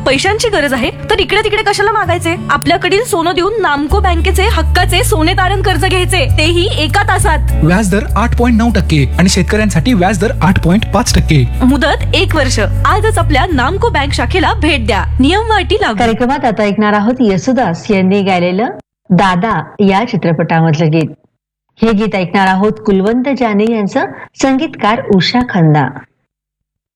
पैशांची गरज आहे तर इकडे तिकडे कशाला मागायचे? आपल्याकडील सोनं देऊन नामको बँकेचे हक्काचे सोने तारण कर्ज घ्यायचे, तेही 1 तासात. व्याजदर 8.9% आणि शेतकऱ्यांसाठी व्याजदर 8.5%. मुदत 1 वर्ष. आजच आपल्या नामको बँक शाखेला भेट द्या. नियम व अटी लागू. कार्यक्रमात आता ऐकणार आहोत येसुदास यांनी गायलेलं दादा या चित्रपटामधलं गीत. हे गीत ऐकणार आहोत कुलवंत जानी यांचं, संगीतकार उषा खन्ना.